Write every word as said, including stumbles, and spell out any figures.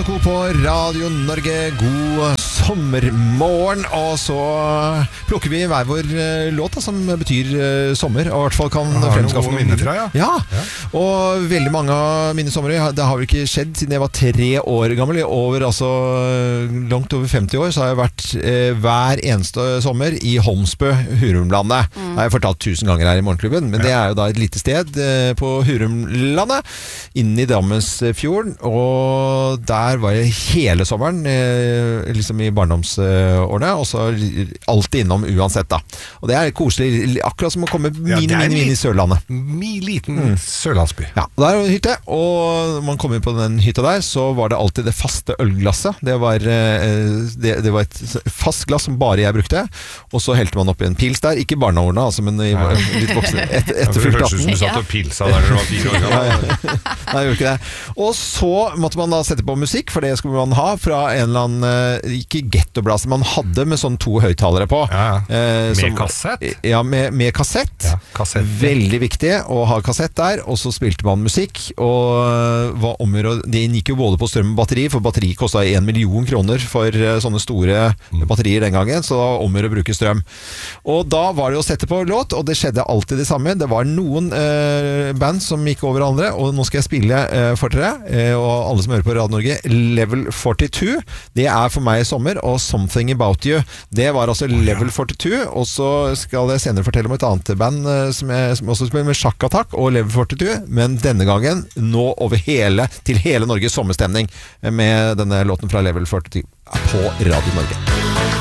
Loven og Co på Radio Norge. God sommermorgen. Og så plukker vi hver vår låt da, som betyr sommer, og i hvert fall kan fremskaffe noen minner fra, ja. Ja. ja. Og veldig mange av mine sommer, det har vel ikke skjedd siden jeg var tre år gammel. Over, altså, langt over femti år så har jeg vært eh, hver eneste sommer i Holmsbø, Hurumlandet. Mm. Det har jeg fortalt tusen ganger her i Morgenklubben, men ja. Det er jo da et lite sted eh, på Hurumlandet, inn i Drammensfjorden, og der var jeg hele sommeren, eh, liksom i barndomsårene, og så alltid innom uansett da. Og det er koselig, akkurat som å komme ja, mini, mini, mini i Sørlandet. Mi liten mm. sørlandsby. Ja, og der var en hytte, og når man kom inn på den hytta der, så var det alltid det faste ølglasset. Det var, det, det var et fast glass som bare jeg brukte, og så helte man opp i en pils der, ikke barneårene, altså, men i, ja. litt voksne, et, etter fylt atten. Det hørtes ut som du satt og pilsa der når du var fire år. Ja, ja. Nei, jeg gjorde ikke det. Og så måtte man da sette på musikk, for det skulle man ha fra en eller annen, ikke gettoblaster, man hadde med sånn to høyttalere på. Ja, eh, med som, kassett? Ja, med, med kassett. Ja, kassett. Veldig viktig å ha kassett der, og så spilte man musikk, og var omgjør, det gikk jo både på strøm og batteri, for batteri kostet en million kroner for sånne store mm. batterier den gangen, så da omgjør å bruke strøm. Og da var det å sette på låt, og det skjedde alltid det samme. Det var noen eh, band som gikk over andre, og nå skal jeg spille eh, for dere, eh, og alle som hører på Radio Norge, Level førtito, det er for meg i sommer, og Something About You, det var altså oh, Level ja. førtito, og så skal jeg senere fortelle om et annet band eh, som, jeg, som også spiller med Sjakk Attack og Level førtito, men denne gangen nå over hele, til hele Norges sommerstemning med denne låten fra Level førtito på Radio Norge.